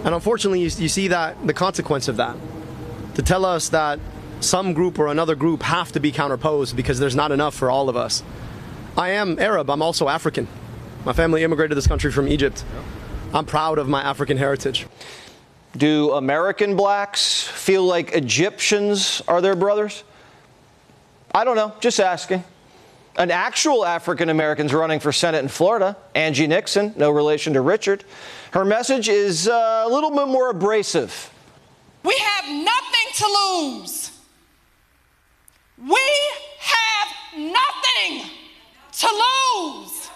And unfortunately, you see that the consequence of that, to tell us that some group or another group have to be counterposed because there's not enough for all of us. I am Arab. I'm also African. My family immigrated to this country from Egypt. I'm proud of my African heritage. Do American blacks feel like Egyptians are their brothers? I don't know, just asking. An actual African American's running for Senate in Florida, Angie Nixon, no relation to Richard. Her message is a little bit more abrasive. We have nothing to lose. We have nothing to lose.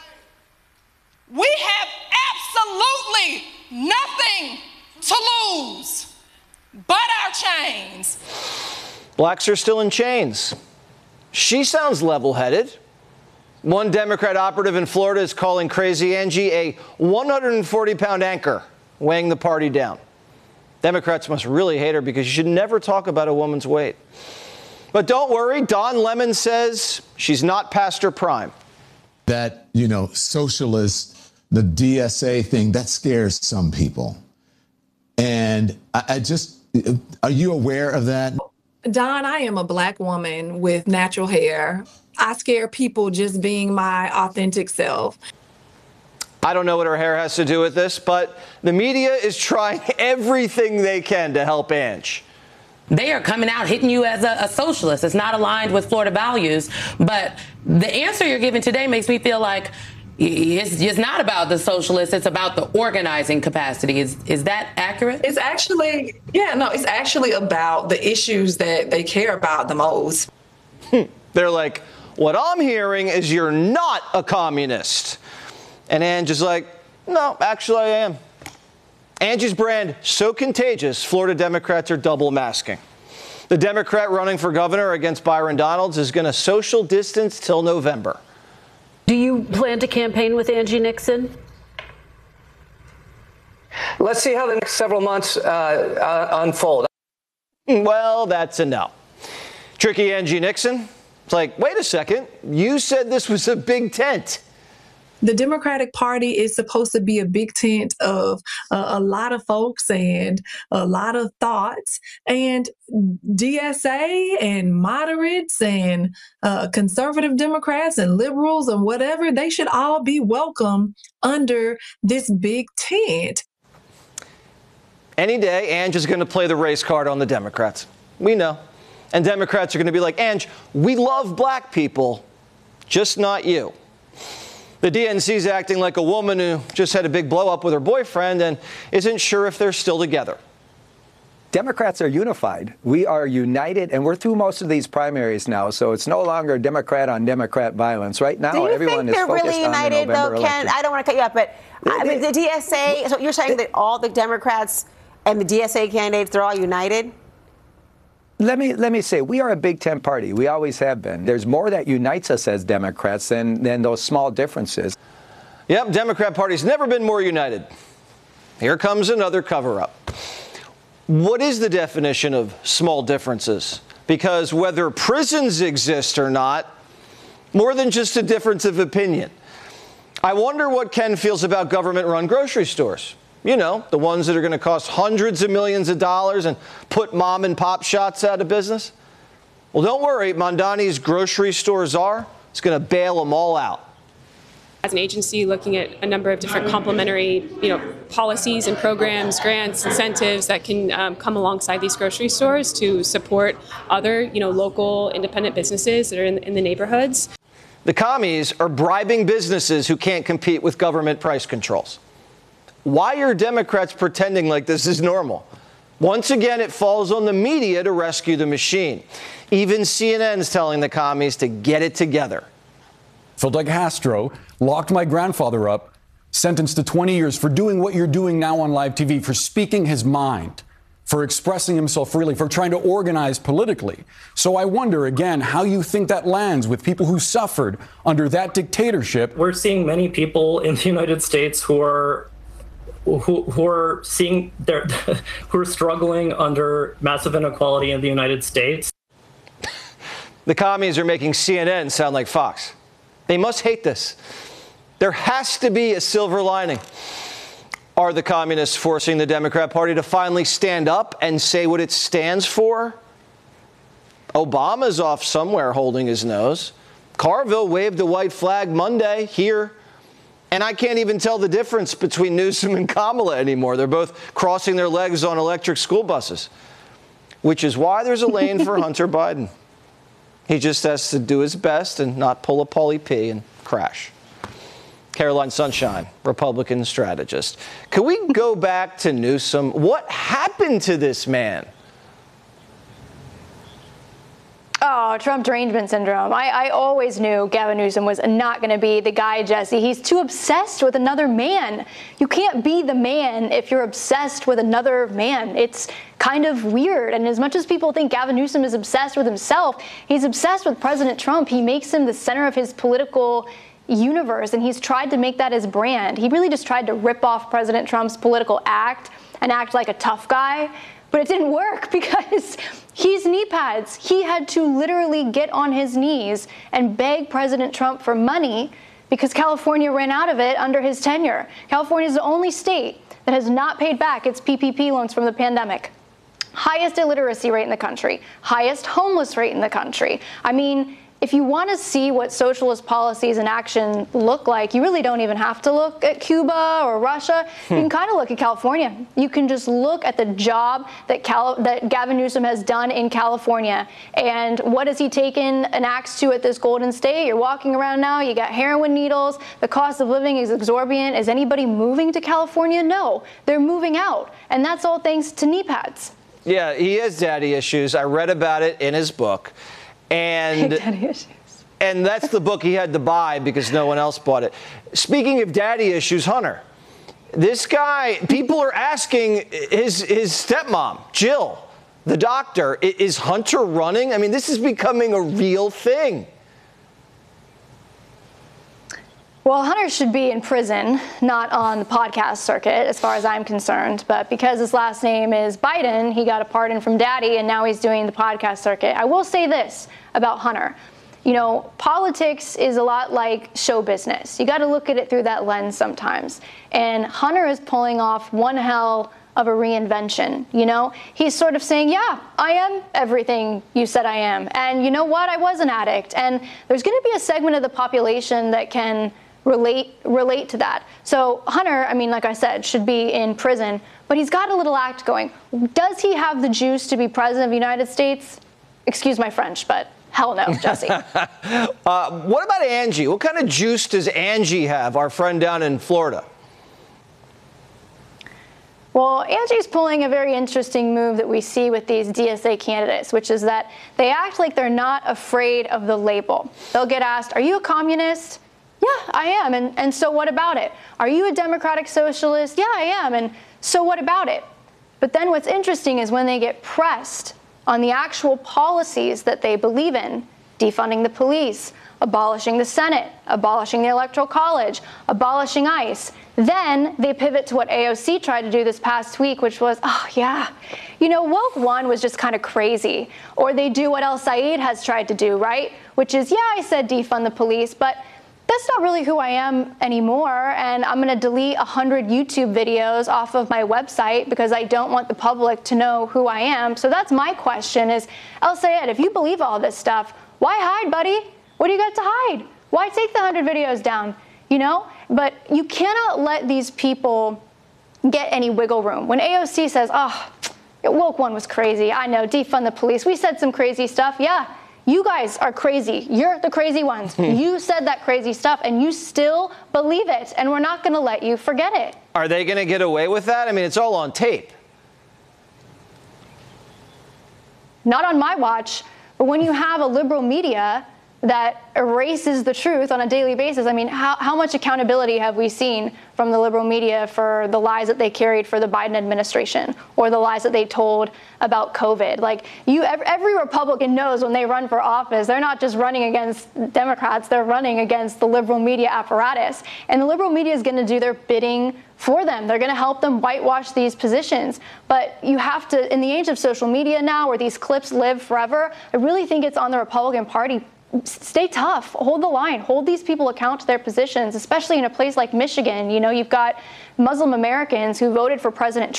We have absolutely nothing to lose but our chains. Blacks are still in chains. She sounds level-headed. One Democrat operative in Florida is calling Crazy Angie a 140-pound anchor, weighing the party down. Democrats must really hate her because you should never talk about a woman's weight. But don't worry, Don Lemon says she's not past her prime. That, socialist, the DSA thing, that scares some people. And are you aware of that? Don, I am a Black woman with natural hair. I scare people just being my authentic self. I don't know what her hair has to do with this, but the media is trying everything they can to help Ange. They are coming out hitting you as a socialist. It's not aligned with Florida values. But the answer you're giving today makes me feel like it's not about the socialists. It's about the organizing capacity. Is that accurate? It's actually, it's actually about the issues that they care about the most. They're like, what I'm hearing is you're not a communist. And Ange is like, no, actually I am. Angie's brand so contagious, Florida Democrats are double masking. The Democrat running for governor against Byron Donalds is going to social distance till November. Do you plan to campaign with Angie Nixon? Let's see how the next several months unfold. Well, that's a no. Tricky Angie Nixon. It's like, wait a second. You said this was a big tent. The Democratic Party is supposed to be a big tent of a lot of folks and a lot of thoughts. And DSA and moderates and conservative Democrats and liberals and whatever, they should all be welcome under this big tent. Any day, Ange is going to play the race card on the Democrats. We know. And Democrats are going to be like, Ange, we love black people, just not you. The DNC's acting like a woman who just had a big blow up with her boyfriend and isn't sure if they're still together. Democrats are unified. We are united, and we're through most of these primaries now, so it's no longer Democrat on Democrat violence. Right now, everyone is focused on the November election. Do you think they're really united, though, Ken? I don't want to cut you off, but the DSA, so you're saying that all the Democrats and the DSA candidates, they're all united? Let me say, we are a big tent party. We always have been. There's more that unites us as Democrats than those small differences. Yep, Democrat Party's never been more united. Here comes another cover-up. What is the definition of small differences? Because whether prisons exist or not, more than just a difference of opinion. I wonder what Ken feels about government-run grocery stores. You know, the ones that are going to cost hundreds of millions of dollars and put mom and pop shops out of business. Well, don't worry, Mondani's grocery store czar is going to bail them all out. As an agency looking at a number of different complementary, policies and programs, grants, incentives that can come alongside these grocery stores to support other, local independent businesses that are in the neighborhoods. The commies are bribing businesses who can't compete with government price controls. Why are Democrats pretending like this is normal? Once again, it falls on the media to rescue the machine. Even CNN's telling the commies to get it together. Felt like Castro locked my grandfather up, sentenced to 20 years for doing what you're doing now on live TV, for speaking his mind, for expressing himself freely, for trying to organize politically. So I wonder, again, how you think that lands with people who suffered under that dictatorship. We're seeing many people in the United States who are seeing who are struggling under massive inequality in the United States. The commies are making CNN sound like Fox. They must hate this. There has to be a silver lining. Are the communists forcing the Democrat Party to finally stand up and say what it stands for? Obama's off somewhere holding his nose. Carville waved a white flag Monday here. And I can't even tell the difference between Newsom and Kamala anymore. They're both crossing their legs on electric school buses, which is why there's a lane for Hunter Biden. He just has to do his best and not pull a Pauly P and crash. Caroline Sunshine, Republican strategist. Can we go back to Newsom? What happened to this man? Oh, Trump derangement syndrome. I always knew Gavin Newsom was not going to be the guy, Jesse. He's too obsessed with another man. You can't be the man if you're obsessed with another man. It's kind of weird. And as much as people think Gavin Newsom is obsessed with himself, he's obsessed with President Trump. He makes him the center of his political universe, and he's tried to make that his brand. He really just tried to rip off President Trump's political act and act like a tough guy. But it didn't work because he's knee pads. He had to literally get on his knees and beg President Trump for money because California ran out of it under his tenure. California is the only state that has not paid back its PPP loans from the pandemic. Highest illiteracy rate in the country, highest homeless rate in the country. I mean, if you want to see what socialist policies in action look like, you really don't even have to look at Cuba or Russia. You can kind of look at California. You can just look at the job that Gavin Newsom has done in California. And what has he taken an axe to at this Golden State? You're walking around now, you got heroin needles, the cost of living is exorbitant. Is anybody moving to California? No, they're moving out. And that's all thanks to knee pads. Yeah, he has daddy issues. I read about it in his book. And that's the book he had to buy because no one else bought it. Speaking of daddy issues, Hunter, this guy, people are asking his stepmom, Jill, the doctor, is Hunter running? I mean, this is becoming a real thing. Well, Hunter should be in prison, not on the podcast circuit, as far as I'm concerned. But because his last name is Biden, he got a pardon from Daddy, and now he's doing the podcast circuit. I will say this about Hunter. You know, politics is a lot like show business. You got to look at it through that lens sometimes. And Hunter is pulling off one hell of a reinvention. You know, he's sort of saying, yeah, I am everything you said I am. And you know what? I was an addict. And there's going to be a segment of the population that can relate to that. So Hunter, I mean, like I said, should be in prison, but he's got a little act going. Does he have the juice to be president of the United States? Excuse my French, but hell no, Jesse. What about Angie? What kind of juice does Angie have, our friend down in Florida? Well, Angie's pulling a very interesting move that we see with these DSA candidates, which is that they act like they're not afraid of the label. They'll get asked, are you a communist? Yeah, I am. And so what about it? Are you a democratic socialist? Yeah, I am. And so what about it? But then what's interesting is when they get pressed on the actual policies that they believe in, defunding the police, abolishing the Senate, abolishing the Electoral College, abolishing ICE, then they pivot to what AOC tried to do this past week, which was, oh, yeah, you know, woke one was just kind of crazy. Or they do what El Sayed has tried to do, right? Which is, yeah, I said defund the police, but that's not really who I am anymore, and I'm going to delete 100 YouTube videos off of my website because I don't want the public to know who I am. So that's my question is, El Sayed, if you believe all this stuff, why hide, buddy? What do you got to hide? Why take the 100 videos down? You know? But you cannot let these people get any wiggle room. When AOC says, oh, woke one was crazy. I know, defund the police. We said some crazy stuff. Yeah. You guys are crazy. You're the crazy ones. You said that crazy stuff, and you still believe it, and we're not going to let you forget it. Are they going to get away with that? I mean, it's all on tape. Not on my watch, but when you have a liberal media that erases the truth on a daily basis, I mean, how much accountability have we seen from the liberal media for the lies that they carried for the Biden administration or the lies that they told about COVID? Like, every Republican knows when they run for office, they're not just running against Democrats, they're running against the liberal media apparatus. And the liberal media is going to do their bidding for them. They're going to help them whitewash these positions. But you have to, in the age of social media now where these clips live forever, I really think it's on the Republican Party stay tough, hold the line, hold these people account to their positions, especially in a place like Michigan. You know, you've got Muslim Americans who voted for President